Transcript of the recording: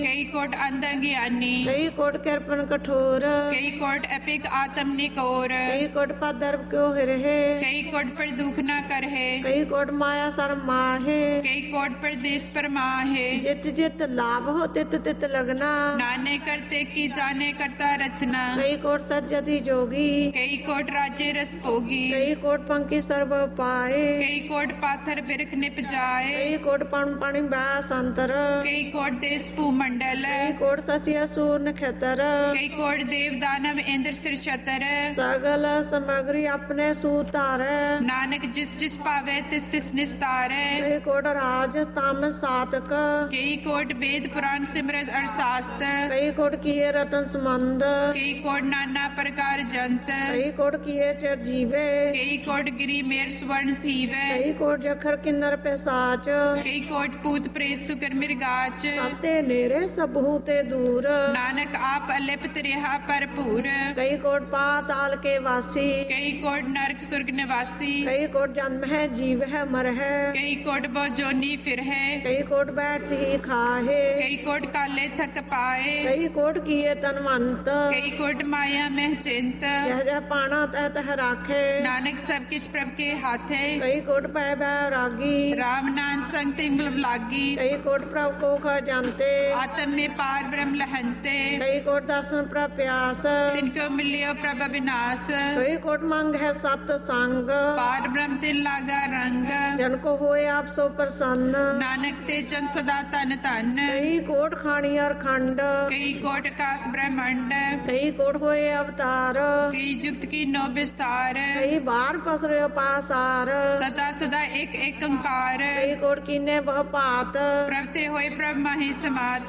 कई कोट अंध ज्ञानी, कई कोट कृपण कठोर, कई कोट अपिक आत्म निकोर, कई कोट पदर्भ क्यों हिरहे, कई कोट पर दुख न करहे, कई कोट माया सर माहे, कई कोट परदेश पर माहे। जित जित लाभ हो तित तित लगना, नाने करते की जाने करता रचना, कई कोट सज्जति जोगी, कई कोट राज्य रस भोगी, कई कोट पंखी सर्व पाए, कई कोट पाथर बिरख निप जाए, कई कोट पण पाणी व्यास अंतर, कई कोट देश भूमंडल, कई कोट शशि असुर नक्षत्र, कई कोट देव दानव इंद्र सिर छतर। सगल सामग्री अपने सूतार, नानक जिस जिस पावे तिस तिस निस्तार। कई कोट राज ताम सातक, कई कोट वेद पुराण सिमरत अर्थशास्त्र, कई कोट किए रतन संबंध, कई कोट नाना प्रकार जंत, कई कोट किए चिर जीवे, कई कोट गिरी मेर स्वर्ण थीवे, कई कोट जखर किन्नर पैसाच, कई कोट पूत प्रेत सुकर मिर्गाच। सबते नेरे सबहू ते दूर, नानक आप अलिप्त रहा भरपूर। कई कोट पाताल के वासी, कई कोट नरक सुर्ग निवासी, कई कोट जन्म है जीव है मर है, कई कोट बो जोनी फिर है, कई कोट बैठ ही खाहे, कई कोट काले थक पाए, कई कोट किए तनवंत, कई कोट माया में चिंत। यह जह पाना तह तह राखे, नानक सब किछ प्रभ के हाथे, कई कोट पै बैरागी, राम नाम संग तिम लागी। कई कोट प्रभ को ख जानते, आत्म में पार ब्रह्म लहनते, कई कोट दर्शन प्रभ प्यास, तिनको मिलियो प्रभ विनाश। कई कोट मंग है सत संग, पार ब्रह्म तिन लागा रंग, जन को होए आप सो प्रसन्न, नानक ते जन सदा तन तन। कई कोट खानी और खंड, कई कोट कास ब्रह्मंड, कई कोट होए अवतार, कई युक्त की नौ विस्तार। कई बार पसरे पासार, सदा सदा एक एक अंकार, कई कोट कीने वह पात, प्रभते होए प्रभ माहि समात।